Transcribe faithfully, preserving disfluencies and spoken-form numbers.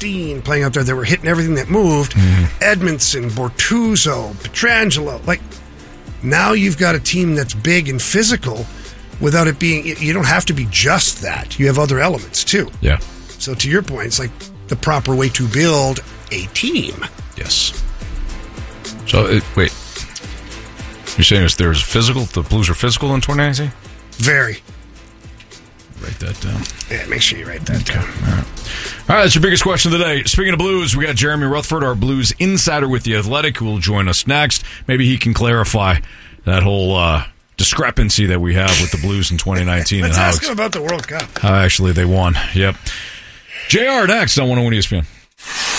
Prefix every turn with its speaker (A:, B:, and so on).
A: Steen playing out there that were hitting everything that moved. Mm-hmm. Edmondson, Bortuzzo, Pietrangelo. Like, now you've got a team that's big and physical without it being, you don't have to be just that. You have other elements too.
B: Yeah.
A: So to your point, it's like the proper way to build a team.
B: Yes. So, it, wait. You're saying there's physical, the Blues are physical in twenty nineteen?
A: Very.
B: Write that down.
A: Yeah, make sure you write that
B: okay.
A: down.
B: All right. All right, that's your biggest question of the day. Speaking of Blues, we got Jeremy Rutherford, our Blues insider with The Athletic, who will join us next. Maybe he can clarify that whole uh, discrepancy that we have with the Blues in twenty nineteen.
A: Let's
B: and how
A: ask him about the World Cup.
B: How actually they won. Yep. J R next on one oh one E S P N.